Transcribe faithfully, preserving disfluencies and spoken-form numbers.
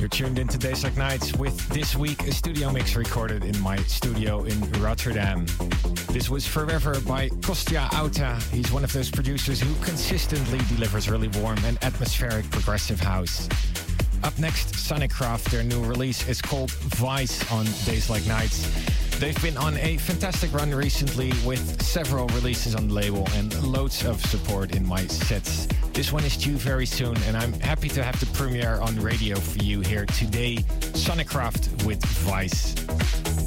You're tuned into Days Like Nights with this week a studio mix recorded in my studio in Rotterdam. This was Forever by Kostya Auta. He's one of those producers who consistently delivers really warm and atmospheric progressive house. Up next, Sonicraft. Their new release is called Vice on Days Like Nights. They've been on a fantastic run recently with several releases on the label and loads of support in my sets. This one is due very soon, and I'm happy to have the premiere on radio for you here today. Sonicraft with Vice.